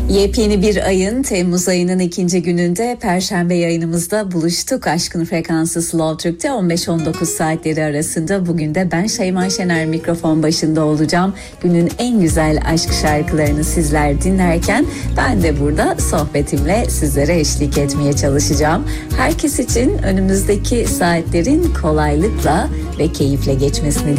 Yepyeni bir ayın, Temmuz ayının ikinci gününde Perşembe yayınımızda buluştuk. Aşkın Frekansı Slow Türk'te 15-19 saatleri arasında. Bugün de ben Şeyma Şener mikrofon başında olacağım. Günün en güzel aşk şarkılarını sizler dinlerken ben de burada sohbetimle sizlere eşlik etmeye çalışacağım. Herkes için önümüzdeki saatlerin kolaylıkla ve keyifle geçmesini